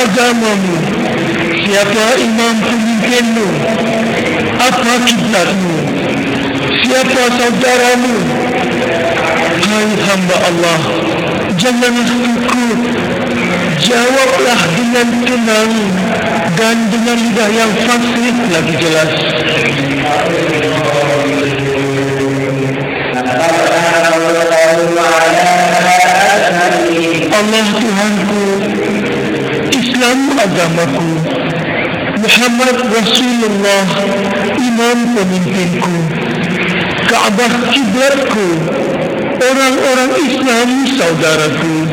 agamamu? Siapa imam pemimpinmu? Apa kiblatmu? Siapa saudaramu? Hai hamba Allah, janganlah takut. Jawablah dengan tenang dan dengan lidah yang fasih lagi jelas. Allah Tuhanku, Islam agamaku, Muhammad Rasulullah imam pemimpinku, Kaabah kiblatku, orang-orang Islam saudaraku.